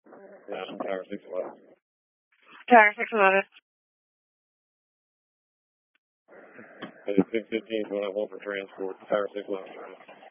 National Tower 611. Tower 611. It's 615 is what I want for transport. Tower 611.